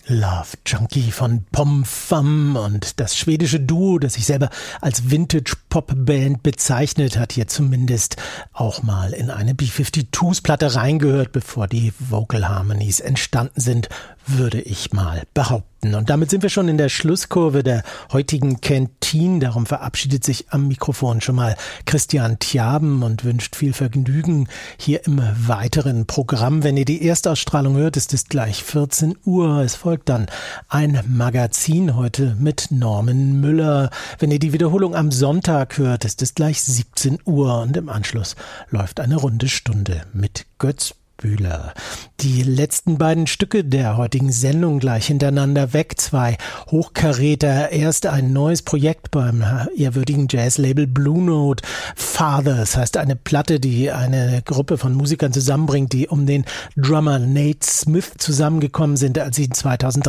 Love Junkie von Pom Fam und das schwedische Duo, das sich selber als Vintage-Pop-Band bezeichnet, hat hier zumindest auch mal in eine B-52s-Platte reingehört, bevor die Vocal Harmonies entstanden sind, würde ich mal behaupten. Und damit sind wir schon in der Schlusskurve der heutigen Canteen. Darum verabschiedet sich am Mikrofon schon mal Christian Tjaben und wünscht viel Vergnügen hier im weiteren Programm. Wenn ihr die Erstausstrahlung hört, ist es gleich 14 Uhr. Es folgt dann ein Magazin heute mit Norman Müller. Wenn ihr die Wiederholung am Sonntag hört, ist es gleich 17 Uhr und im Anschluss läuft eine runde Stunde mit Götz Bühler. Die letzten beiden Stücke der heutigen Sendung gleich hintereinander weg. Zwei Hochkaräter. Erst ein neues Projekt beim ehrwürdigen Jazzlabel Blue Note. Fathers heißt eine Platte, die eine Gruppe von Musikern zusammenbringt, die um den Drummer Nate Smith zusammengekommen sind, als sie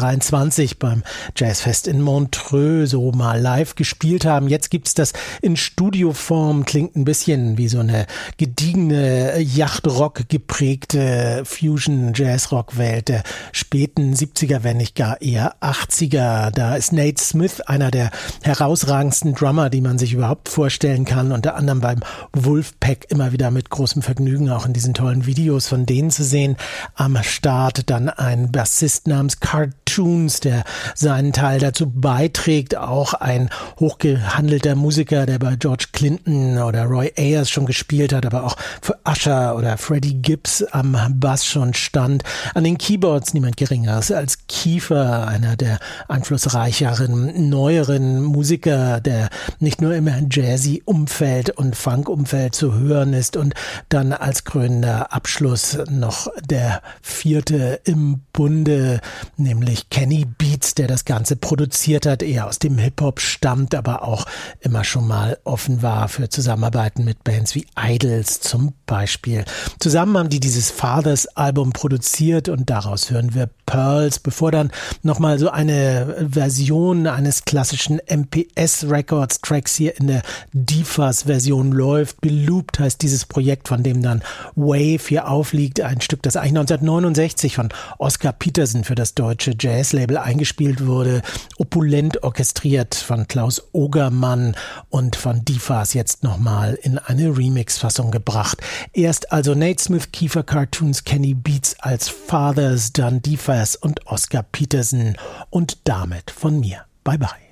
2023 beim Jazzfest in Montreux so mal live gespielt haben. Jetzt gibt's das in Studioform. Klingt ein bisschen wie so eine gediegene Yachtrock geprägte Fusion-Jazz-Rock-Welt der späten 70er, wenn nicht gar eher 80er. Da ist Nate Smith einer der herausragendsten Drummer, die man sich überhaupt vorstellen kann. Unter anderem beim Wolfpack immer wieder mit großem Vergnügen auch in diesen tollen Videos von denen zu sehen. Am Start dann ein Bassist namens Cartoons, der seinen Teil dazu beiträgt. Auch ein hochgehandelter Musiker, der bei George Clinton oder Roy Ayers schon gespielt hat, aber auch für Usher oder Freddie Gibbs am Bass schon stand. An den Keyboards niemand Geringeres als Kiefer, einer der einflussreicheren, neueren Musiker, der nicht nur im Jazzy-Umfeld und Funk-Umfeld zu hören ist. Und dann als krönender Abschluss noch der vierte im Bunde, nämlich Kenny Beats, der das Ganze produziert hat, eher aus dem Hip-Hop stammt, aber auch immer schon mal offen war für Zusammenarbeiten mit Bands wie Idols zum Beispiel. Zusammen haben die dieses Fathers-Album produziert und daraus hören wir Pearls, bevor dann nochmal so eine Version eines klassischen MPS-Records-Tracks hier in der DFAS-Version läuft. Belooped heißt dieses Projekt, von dem dann Wave hier aufliegt. Ein Stück, das eigentlich 1969 von Oscar Peterson für das deutsche Jazzlabel eingespielt wurde. Opulent orchestriert von Klaus Ogermann und von DFAS jetzt nochmal in eine Remix-Fassung gebracht. Erst also Nate Smith, Kiefer, Cartoons, Kenny Beats als Fathers, dann DFAS und Oscar Peterson und damit von mir. Bye bye.